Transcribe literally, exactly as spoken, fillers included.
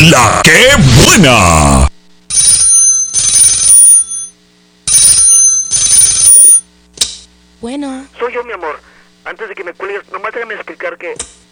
La que buena. Bueno. Soy yo, mi amor. Antes de que me cuelgues, nomás déjame explicar que